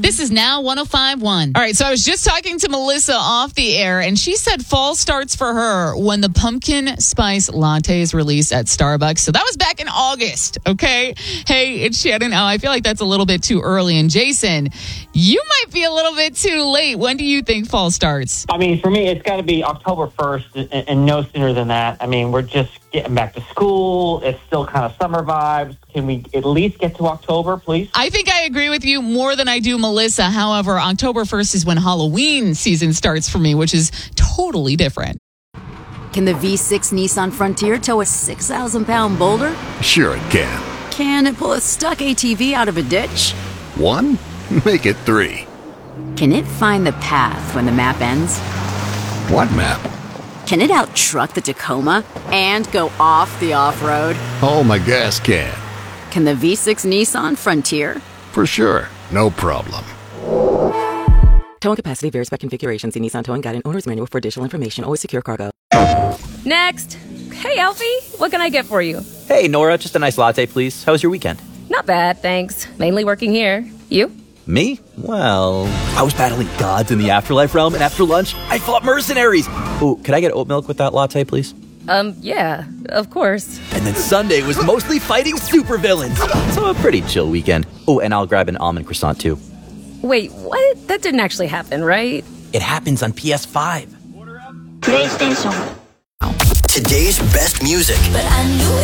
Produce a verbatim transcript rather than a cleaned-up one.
This is Now one oh five point one. All right, so I was just talking to Melissa off the air, and she said fall starts for her when the pumpkin spice latte is released at Starbucks. So that was back in August, okay? Hey, it's Shannon. Oh, I feel like that's a little bit too early. And Jason, you might be a little bit too late. When do you think fall starts? I mean, for me, it's got to be October first and, and no sooner than that. I mean, we're just getting back to school. It's still kind of summer vibes. Can we at least get to October, please? I think I agree with you more than I do Melissa. However, October first is when Halloween season starts for me, which is totally different. Can the V six Nissan Frontier tow a six thousand pound boulder? Sure it can. Can it pull a stuck A T V out of a ditch? One? Make it three. Can it find the path when the map ends? What map? Can it out-truck the Tacoma and go off the off-road? Oh, my gas can. Can the V six Nissan Frontier? For sure. No problem. Towing capacity varies by configuration. See Nissan Towing Guide and Owner's Manual for additional information. Always secure cargo. Next. Hey, Alfie. What can I get for you? Hey, Nora. Just a nice latte, please. How was your weekend? Not bad, thanks. Mainly working here. You? Me? Well, I was battling gods in the afterlife realm, and after lunch, I fought mercenaries. Oh, could I get oat milk with that latte, please? Um, yeah, of course. And then Sunday was mostly fighting supervillains. So a pretty chill weekend. Oh, and I'll grab an almond croissant, too. Wait, what? That didn't actually happen, right? It happens on P S five. PlayStation. Today's best music. But I knew